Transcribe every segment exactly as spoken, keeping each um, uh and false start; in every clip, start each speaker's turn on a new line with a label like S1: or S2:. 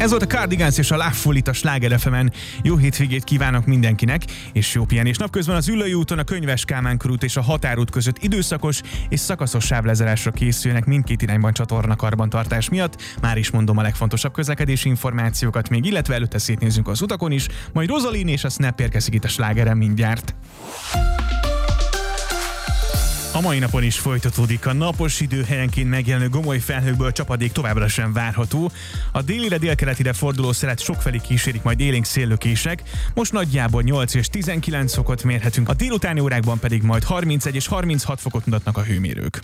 S1: Ez volt a Cardigans és a Love Full itt a Sláger ef emen. Jó hétvégét kívánok mindenkinek, és jó pihenés. Napközben az Üllői úton a Könyves Kálmán körút és a Határút között időszakos és szakaszos sávlezárásra készülnek mindkét irányban csatorna karbantartás miatt. Már is mondom a legfontosabb közlekedési információkat még, illetve előtte szétnézzünk az utakon is, majd Rozalin és a Snap érkezik itt a Slágeren mindjárt. A mai napon is folytatódik a napos idő, helyenként megjelenő gomoly felhőkből csapadék továbbra sem várható. A délire délkeletire forduló szelet sokfelé kísérik majd élénk széllökések. Most nagyjából nyolc és tizenkilenc fokot mérhetünk, a délutáni órákban pedig majd harmincegy és harminchat fokot mutatnak a hőmérők.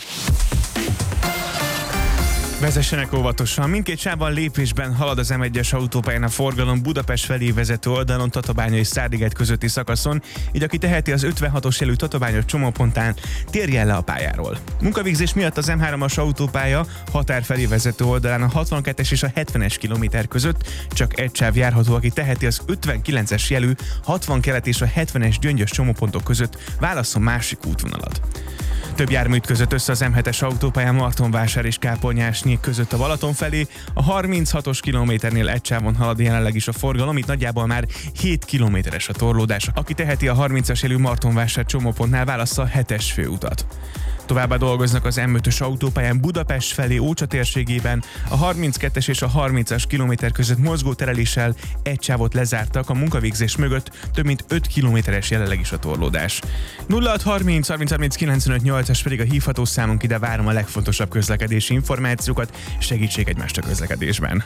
S1: Vezessenek óvatosan, mindkét sávban lépésben halad az em egyes autópályán a forgalom Budapest felé vezető oldalon, Tatabánya és Szárdiget közötti szakaszon, így aki teheti az ötvenhatos jelű Tatabánya csomópontán, térjen le a pályáról. Munkavégzés miatt az em hármas autópálya Határ felé vezető oldalán a hatvankettes és a hetvenes kilométer között csak egy sáv járható, aki teheti az ötvenkilences jelű hatvan kelet és a hetvenes Gyöngyös csomópontok között válasszon másik útvonalat. Több jármű ütközött össze az em hetes autópályán Martonvásár és Kápolnyásnyék között a Balaton felé. A harminchatos kilométernél egy sávon halad jelenleg is a forgalom, itt nagyjából már hét kilométeres a torlódás. Aki teheti a harmincas jelű Martonvásár csomópontnál, válassza a hetes főutat. Továbbá dolgoznak az em ötös autópályán Budapest felé Ócsa térségében, a harminckettes és a harmincas kilométer között mozgó tereléssel egy sávot lezártak, a munkavégzés mögött több mint öt kilométeres jelenleg is a torlódás. nulla hat harminc harminc harminc kilencvenöt nyolcas pedig a hívható számunk, ide várom a legfontosabb közlekedési információkat, segítség egymást a közlekedésben.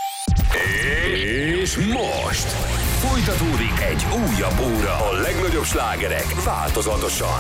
S2: És most folytatódik egy újabb óra, a legnagyobb slágerek változatosan